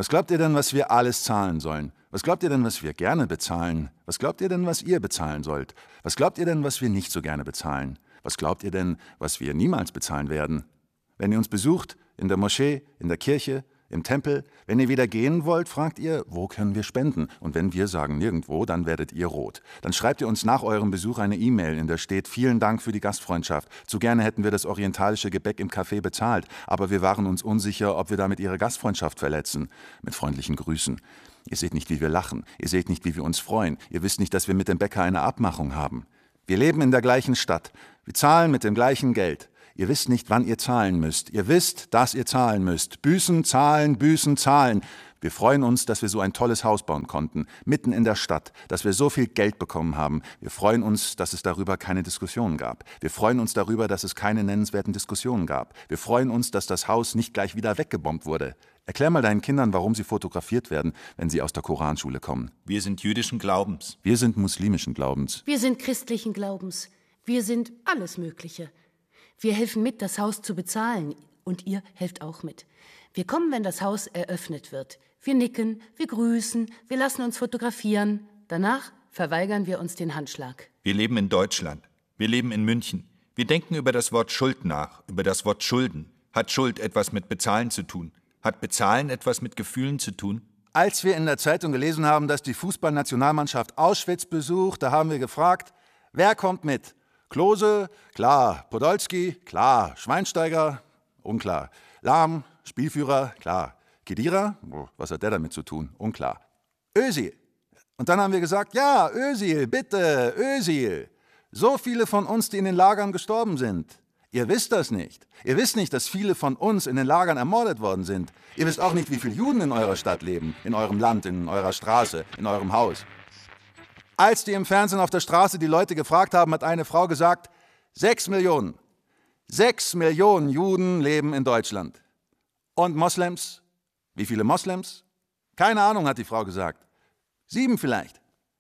Was glaubt ihr denn, was wir alles zahlen sollen? Was glaubt ihr denn, was wir gerne bezahlen? Was glaubt ihr denn, was ihr bezahlen sollt? Was glaubt ihr denn, was wir nicht so gerne bezahlen? Was glaubt ihr denn, was wir niemals bezahlen werden? Wenn ihr uns besucht, in der Moschee, in der Kirche, im Tempel, wenn ihr wieder gehen wollt, fragt ihr, wo können wir spenden? Und wenn wir sagen nirgendwo, dann werdet ihr rot. Dann schreibt ihr uns nach eurem Besuch eine E-Mail, in der steht, vielen Dank für die Gastfreundschaft. Zu gerne hätten wir das orientalische Gebäck im Café bezahlt, aber wir waren uns unsicher, ob wir damit ihre Gastfreundschaft verletzen. Mit freundlichen Grüßen. Ihr seht nicht, wie wir lachen. Ihr seht nicht, wie wir uns freuen. Ihr wisst nicht, dass wir mit dem Bäcker eine Abmachung haben. Wir leben in der gleichen Stadt. Wir zahlen mit dem gleichen Geld. Ihr wisst nicht, wann ihr zahlen müsst. Ihr wisst, dass ihr zahlen müsst. Büßen, zahlen, büßen, zahlen. Wir freuen uns, dass wir so ein tolles Haus bauen konnten, mitten in der Stadt, dass wir so viel Geld bekommen haben. Wir freuen uns, dass es darüber keine Diskussionen gab. Wir freuen uns darüber, dass es keine nennenswerten Diskussionen gab. Wir freuen uns, dass das Haus nicht gleich wieder weggebombt wurde. Erklär mal deinen Kindern, warum sie fotografiert werden, wenn sie aus der Koranschule kommen. Wir sind jüdischen Glaubens. Wir sind muslimischen Glaubens. Wir sind christlichen Glaubens. Wir sind alles Mögliche. Wir helfen mit, das Haus zu bezahlen. Und ihr helft auch mit. Wir kommen, wenn das Haus eröffnet wird. Wir nicken, wir grüßen, wir lassen uns fotografieren. Danach verweigern wir uns den Handschlag. Wir leben in Deutschland. Wir leben in München. Wir denken über das Wort Schuld nach, über das Wort Schulden. Hat Schuld etwas mit Bezahlen zu tun? Hat Bezahlen etwas mit Gefühlen zu tun? Als wir in der Zeitung gelesen haben, dass die Fußballnationalmannschaft Auschwitz besucht, da haben wir gefragt, wer kommt mit? Klose, klar. Podolski, klar. Schweinsteiger, unklar. Lahm, Spielführer, klar. Khedira, was hat der damit zu tun? Unklar. Özil. Und dann haben wir gesagt, ja, Özil, bitte, Özil. So viele von uns, die in den Lagern gestorben sind. Ihr wisst das nicht. Ihr wisst nicht, dass viele von uns in den Lagern ermordet worden sind. Ihr wisst auch nicht, wie viele Juden in eurer Stadt leben, in eurem Land, in eurer Straße, in eurem Haus. Als die im Fernsehen auf der Straße die Leute gefragt haben, hat eine Frau gesagt, 6 Millionen. 6 Millionen Juden leben in Deutschland. Und Moslems? Wie viele Moslems? Keine Ahnung, hat die Frau gesagt. 7 vielleicht.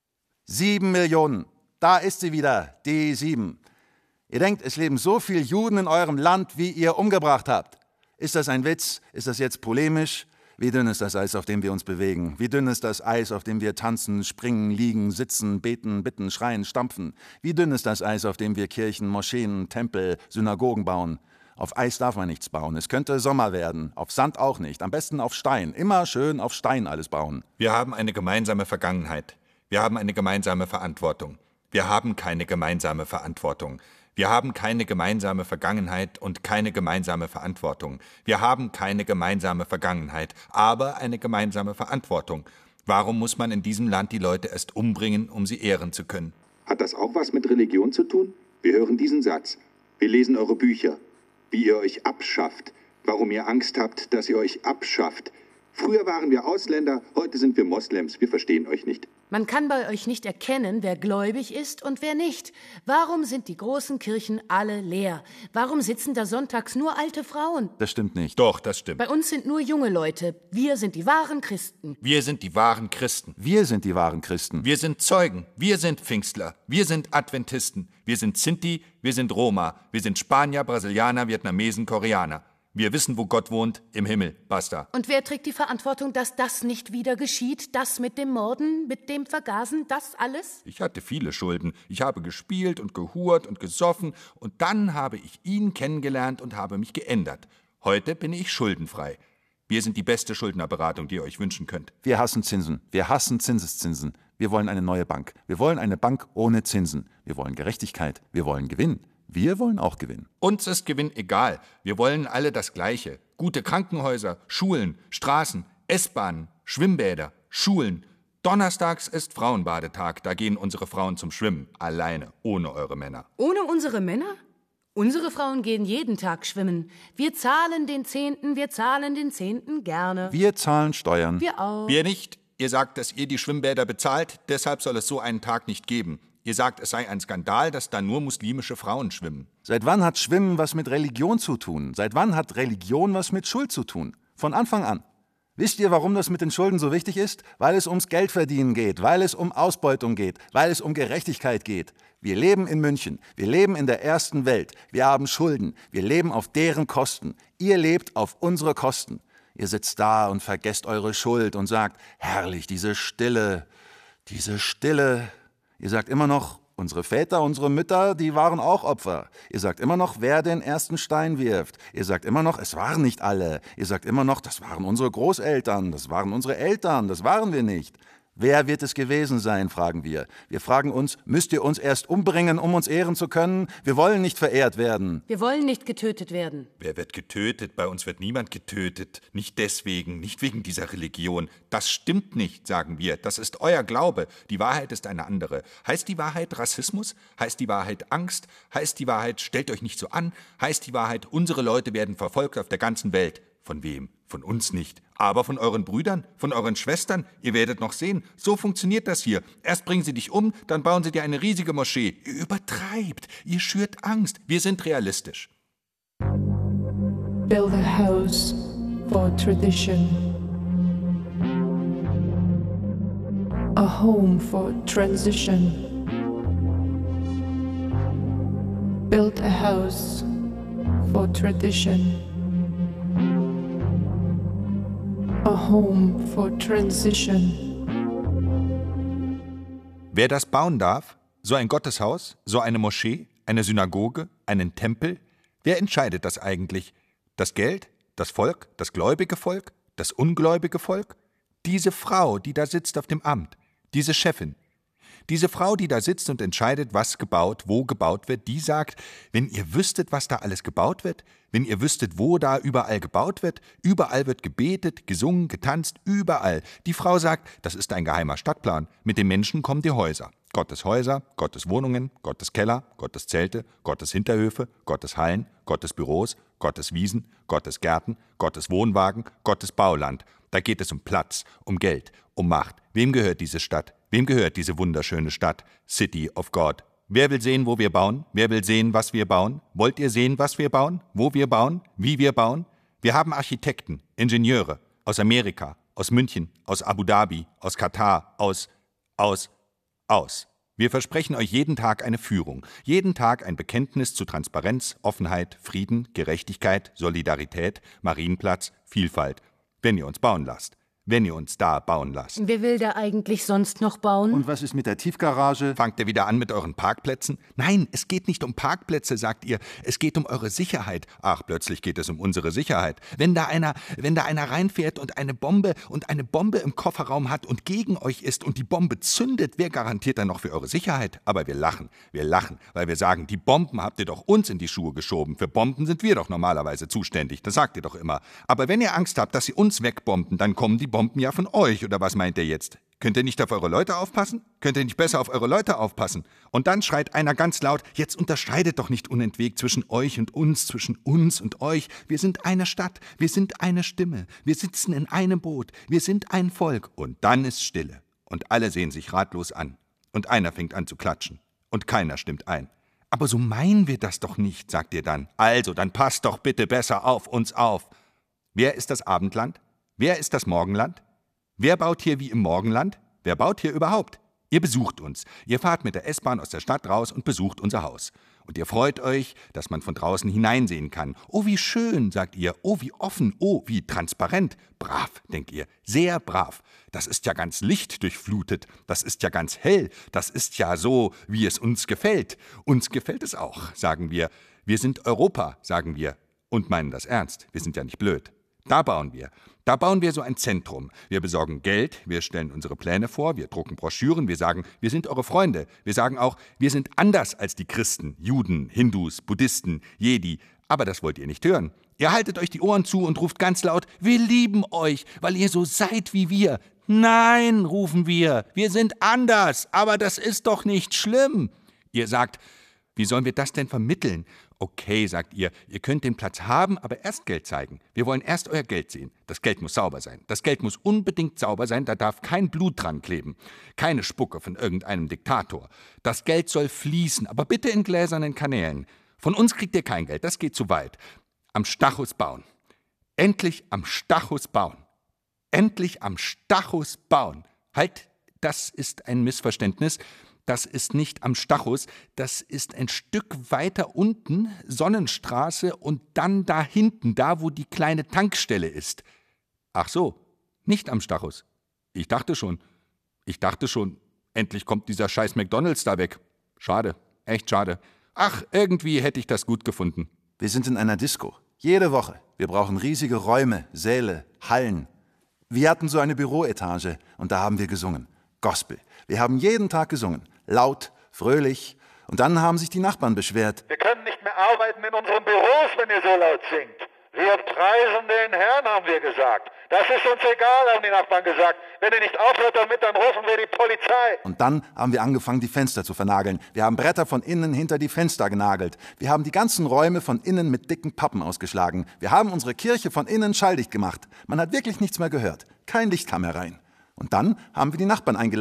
7 Millionen. Da ist sie wieder, die 7. Ihr denkt, es leben so viele Juden in eurem Land, wie ihr umgebracht habt. Ist das ein Witz? Ist das jetzt polemisch? Wie dünn ist das Eis, auf dem wir uns bewegen? Wie dünn ist das Eis, auf dem wir tanzen, springen, liegen, sitzen, beten, bitten, schreien, stampfen? Wie dünn ist das Eis, auf dem wir Kirchen, Moscheen, Tempel, Synagogen bauen? Auf Eis darf man nichts bauen. Es könnte Sommer werden. Auf Sand auch nicht. Am besten auf Stein. Immer schön auf Stein alles bauen. Wir haben eine gemeinsame Vergangenheit. Wir haben eine gemeinsame Verantwortung. Wir haben keine gemeinsame Verantwortung. Wir haben keine gemeinsame Vergangenheit und keine gemeinsame Verantwortung. Wir haben keine gemeinsame Vergangenheit, aber eine gemeinsame Verantwortung. Warum muss man in diesem Land die Leute erst umbringen, um sie ehren zu können? Hat das auch was mit Religion zu tun? Wir hören diesen Satz. Wir lesen eure Bücher. Wie ihr euch abschafft. Warum ihr Angst habt, dass ihr euch abschafft. Früher waren wir Ausländer, heute sind wir Moslems. Wir verstehen euch nicht. Man kann bei euch nicht erkennen, wer gläubig ist und wer nicht. Warum sind die großen Kirchen alle leer? Warum sitzen da sonntags nur alte Frauen? Das stimmt nicht. Doch, das stimmt. Bei uns sind nur junge Leute. Wir sind die wahren Christen. Wir sind die wahren Christen. Wir sind die wahren Christen. Wir sind Zeugen. Wir sind Pfingstler. Wir sind Adventisten. Wir sind Sinti. Wir sind Roma. Wir sind Spanier, Brasilianer, Vietnamesen, Koreaner. Wir wissen, wo Gott wohnt, im Himmel. Basta. Und wer trägt die Verantwortung, dass das nicht wieder geschieht? Das mit dem Morden, mit dem Vergasen, das alles? Ich hatte viele Schulden. Ich habe gespielt und gehurt und gesoffen. Und dann habe ich ihn kennengelernt und habe mich geändert. Heute bin ich schuldenfrei. Wir sind die beste Schuldnerberatung, die ihr euch wünschen könnt. Wir hassen Zinsen. Wir hassen Zinseszinsen. Wir wollen eine neue Bank. Wir wollen eine Bank ohne Zinsen. Wir wollen Gerechtigkeit. Wir wollen Gewinn. Wir wollen auch Gewinn. Uns ist Gewinn egal. Wir wollen alle das Gleiche. Gute Krankenhäuser, Schulen, Straßen, S-Bahnen, Schwimmbäder, Schulen. Donnerstags ist Frauenbadetag. Da gehen unsere Frauen zum Schwimmen. Alleine, ohne eure Männer. Ohne unsere Männer? Unsere Frauen gehen jeden Tag schwimmen. Wir zahlen den 10., wir zahlen den 10. gerne. Wir zahlen Steuern. Wir auch. Wir nicht. Ihr sagt, dass ihr die Schwimmbäder bezahlt. Deshalb soll es so einen Tag nicht geben. Ihr sagt, es sei ein Skandal, dass da nur muslimische Frauen schwimmen. Seit wann hat Schwimmen was mit Religion zu tun? Seit wann hat Religion was mit Schuld zu tun? Von Anfang an. Wisst ihr, warum das mit den Schulden so wichtig ist? Weil es ums Geldverdienen geht, weil es um Ausbeutung geht, weil es um Gerechtigkeit geht. Wir leben in München, wir leben in der ersten Welt, wir haben Schulden, wir leben auf deren Kosten. Ihr lebt auf unsere Kosten. Ihr sitzt da und vergesst eure Schuld und sagt, herrlich, diese Stille, diese Stille. Ihr sagt immer noch, unsere Väter, unsere Mütter, die waren auch Opfer. Ihr sagt immer noch, wer den ersten Stein wirft. Ihr sagt immer noch, es waren nicht alle. Ihr sagt immer noch, das waren unsere Großeltern, das waren unsere Eltern, das waren wir nicht. Wer wird es gewesen sein, fragen wir. Wir fragen uns, müsst ihr uns erst umbringen, um uns ehren zu können? Wir wollen nicht verehrt werden. Wir wollen nicht getötet werden. Wer wird getötet? Bei uns wird niemand getötet. Nicht deswegen, nicht wegen dieser Religion. Das stimmt nicht, sagen wir. Das ist euer Glaube. Die Wahrheit ist eine andere. Heißt die Wahrheit Rassismus? Heißt die Wahrheit Angst? Heißt die Wahrheit, stellt euch nicht so an? Heißt die Wahrheit, unsere Leute werden verfolgt auf der ganzen Welt? Von wem? Von uns nicht. Aber von euren Brüdern, von euren Schwestern. Ihr werdet noch sehen, so funktioniert das hier. Erst bringen sie dich um, dann bauen sie dir eine riesige Moschee. Ihr übertreibt, ihr schürt Angst. Wir sind realistisch. Build a house for tradition. A home for transition. Build a house for tradition. A home for transition. Wer das bauen darf, so ein Gotteshaus, so eine Moschee, eine Synagoge, einen Tempel, wer entscheidet das eigentlich? Das Geld, das Volk, das gläubige Volk, das ungläubige Volk? Diese Frau, die da sitzt auf dem Amt, diese Chefin, diese Frau, die da sitzt und entscheidet, was gebaut, wo gebaut wird, die sagt, wenn ihr wüsstet, was da alles gebaut wird, wenn ihr wüsstet, wo da überall gebaut wird, überall wird gebetet, gesungen, getanzt, überall. Die Frau sagt, das ist ein geheimer Stadtplan, mit den Menschen kommen die Häuser. Gottes Häuser, Gottes Wohnungen, Gottes Keller, Gottes Zelte, Gottes Hinterhöfe, Gottes Hallen, Gottes Büros, Gottes Wiesen, Gottes Gärten, Gottes Wohnwagen, Gottes Bauland. Da geht es um Platz, um Geld, um Macht. Wem gehört diese Stadt? Wem gehört diese wunderschöne Stadt? City of God. Wer will sehen, wo wir bauen? Wer will sehen, was wir bauen? Wollt ihr sehen, was wir bauen? Wo wir bauen? Wie wir bauen? Wir haben Architekten, Ingenieure aus Amerika, aus München, aus Abu Dhabi, aus Katar, aus. Wir versprechen euch jeden Tag eine Führung, jeden Tag ein Bekenntnis zu Transparenz, Offenheit, Frieden, Gerechtigkeit, Solidarität, Marienplatz, Vielfalt, wenn ihr uns bauen lasst. Wenn ihr uns da bauen lasst. Wer will da eigentlich sonst noch bauen? Und was ist mit der Tiefgarage? Fangt ihr wieder an mit euren Parkplätzen? Nein, es geht nicht um Parkplätze, sagt ihr. Es geht um eure Sicherheit. Ach, plötzlich geht es um unsere Sicherheit. Wenn da einer reinfährt und eine Bombe im Kofferraum hat und gegen euch ist und die Bombe zündet, wer garantiert dann noch für eure Sicherheit? Aber wir lachen, weil wir sagen, die Bomben habt ihr doch uns in die Schuhe geschoben. Für Bomben sind wir doch normalerweise zuständig, das sagt ihr doch immer. Aber wenn ihr Angst habt, dass sie uns wegbomben, dann kommen die Bomben ja von euch, oder was meint ihr jetzt? Könnt ihr nicht auf eure Leute aufpassen? Könnt ihr nicht besser auf eure Leute aufpassen? Und dann schreit einer ganz laut, jetzt unterscheidet doch nicht unentwegt zwischen euch und uns, zwischen uns und euch. Wir sind eine Stadt, wir sind eine Stimme, wir sitzen in einem Boot, wir sind ein Volk. Und dann ist Stille. Und alle sehen sich ratlos an. Und einer fängt an zu klatschen. Und keiner stimmt ein. Aber so meinen wir das doch nicht, sagt ihr dann. Also, dann passt doch bitte besser auf uns auf. Wer ist das Abendland? Wer ist das Morgenland? Wer baut hier wie im Morgenland? Wer baut hier überhaupt? Ihr besucht uns. Ihr fahrt mit der S-Bahn aus der Stadt raus und besucht unser Haus. Und ihr freut euch, dass man von draußen hineinsehen kann. Oh, wie schön, sagt ihr. Oh, wie offen. Oh, wie transparent. Brav, denkt ihr. Sehr brav. Das ist ja ganz lichtdurchflutet. Das ist ja ganz hell. Das ist ja so, wie es uns gefällt. Uns gefällt es auch, sagen wir. Wir sind Europa, sagen wir. Und meinen das ernst. Wir sind ja nicht blöd. Da bauen wir. Da bauen wir so ein Zentrum. Wir besorgen Geld, wir stellen unsere Pläne vor, wir drucken Broschüren, wir sagen, wir sind eure Freunde. Wir sagen auch, wir sind anders als die Christen, Juden, Hindus, Buddhisten, Jedi. Aber das wollt ihr nicht hören. Ihr haltet euch die Ohren zu und ruft ganz laut, wir lieben euch, weil ihr so seid wie wir. Nein, rufen wir sind anders, aber das ist doch nicht schlimm. Ihr sagt, wie sollen wir das denn vermitteln? Okay, sagt ihr, ihr könnt den Platz haben, aber erst Geld zeigen. Wir wollen erst euer Geld sehen. Das Geld muss sauber sein. Das Geld muss unbedingt sauber sein, da darf kein Blut dran kleben. Keine Spucke von irgendeinem Diktator. Das Geld soll fließen, aber bitte in gläsernen Kanälen. Von uns kriegt ihr kein Geld, das geht zu weit. Am Stachus bauen. Endlich am Stachus bauen. Endlich am Stachus bauen. Halt, das ist ein Missverständnis. Das ist nicht am Stachus, das ist ein Stück weiter unten, Sonnenstraße und dann da hinten, da wo die kleine Tankstelle ist. Ach so, nicht am Stachus. Ich dachte schon, endlich kommt dieser scheiß McDonald's da weg. Schade, echt schade. Ach, irgendwie hätte ich das gut gefunden. Wir sind in einer Disco. Jede Woche. Wir brauchen riesige Räume, Säle, Hallen. Wir hatten so eine Büroetage und da haben wir gesungen. Gospel. Wir haben jeden Tag gesungen. Laut, fröhlich. Und dann haben sich die Nachbarn beschwert. Wir können nicht mehr arbeiten in unseren Büros, wenn ihr so laut singt. Wir preisen den Herrn, haben wir gesagt. Das ist uns egal, haben die Nachbarn gesagt. Wenn ihr nicht aufhört damit, dann rufen wir die Polizei. Und dann haben wir angefangen, die Fenster zu vernageln. Wir haben Bretter von innen hinter die Fenster genagelt. Wir haben die ganzen Räume von innen mit dicken Pappen ausgeschlagen. Wir haben unsere Kirche von innen schalldicht gemacht. Man hat wirklich nichts mehr gehört. Kein Licht kam herein. Und dann haben wir die Nachbarn eingeladen.